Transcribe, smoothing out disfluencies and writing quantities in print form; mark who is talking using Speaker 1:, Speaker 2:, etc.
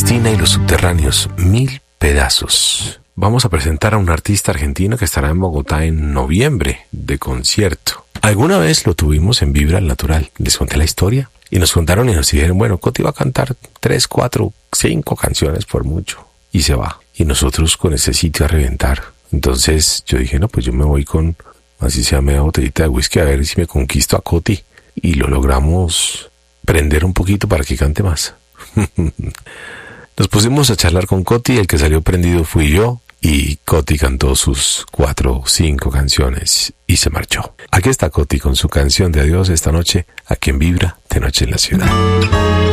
Speaker 1: Cristina y los subterráneos, 1000 pedazos. Vamos a presentar a un artista argentino que estará en Bogotá en noviembre de concierto. Alguna vez lo tuvimos en Vibra al Natural. Les conté la historia y nos contaron y nos dijeron, bueno, Coti va a cantar 3, 4, 5 canciones por mucho y se va. Y nosotros con ese sitio a reventar. Entonces yo dije, no, pues yo me voy con, así sea, media botellita de whisky a ver si me conquisto a Coti. Y lo logramos prender un poquito para que cante más. Nos pusimos a charlar con Coti, el que salió prendido fui yo, y Coti cantó sus 4 o 5 canciones y se marchó. Aquí está Coti con su canción de adiós esta noche, aquí en Vibra de Noche en la Ciudad.